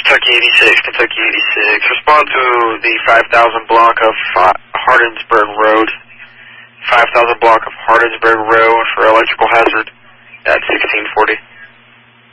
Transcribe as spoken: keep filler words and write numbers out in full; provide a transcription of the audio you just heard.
Kentucky eighty-six, Kentucky eighty-six. Respond to the five thousand block of Hardinsburg Road. five thousand block of Hardinsburg Road for electrical hazard at sixteen forty.